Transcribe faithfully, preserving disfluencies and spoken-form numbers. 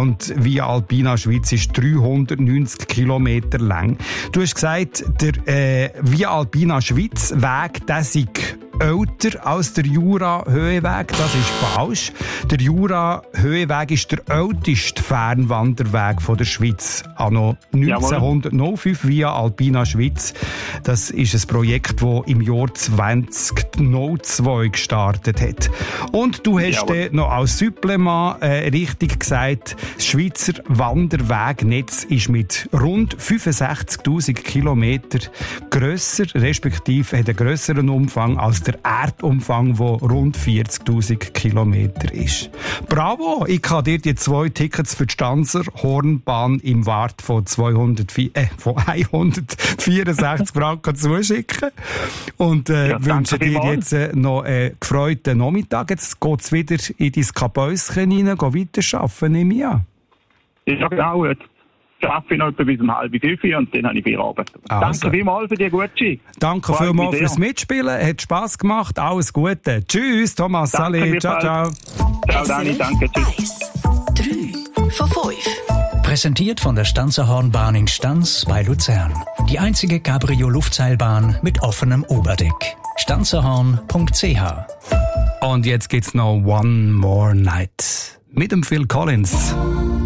und Via Alpina Schweiz ist dreihundertneunzig Kilometer lang. Du hast gesagt, der äh, Via Alpina Schweiz Weg, der sei älter als der Jura-Höheweg. Das ist falsch. Der Jura-Höheweg ist der älteste Fernwanderweg von der Schweiz. Anno neunzehnhundertfünf Via Alpina Schweiz. Das ist ein Projekt, das im Jahr zweitausendzwei gestartet hat. Und du hast Jawohl. noch als Supplement äh, richtig gesagt, das Schweizer Wanderwegnetz ist mit rund fünfundsechzigtausend Kilometer grösser, respektive hat einen grösseren Umfang als der Erdumfang, der rund vierzigtausend Kilometer ist. Bravo! Ich kann dir die zwei Tickets für die Stanzer Hornbahn im Wert von, zweihundertvier, äh, von hundertvierundsechzig Franken zuschicken. Und äh, Ja, wünsche dir vielmals. jetzt äh, noch einen gefreuten Nachmittag. Jetzt geht es wieder in dein Kabäuschen rein, geh weiterarbeiten, nehme ich an. Ja, genau. Jetzt arbeite ich noch etwa bis um halb fünf und dann habe ich Feierabend. Also. Danke vielmals für die Gucci. Danke Freut vielmals mich fürs sehr. Mitspielen. Hat Spass gemacht. Alles Gute. Tschüss, Thomas. Danke, Salut. Ciao, ciao. Ciao, Dani. Danke. Tschüss. drei von fünf. Präsentiert von der Stanzer Hornbahn in Stanz bei Luzern. Die einzige Cabrio-Luftseilbahn mit offenem Oberdeck. stanzerhorn punkt c h. Und jetzt geht's noch One More Night mit dem Phil Collins.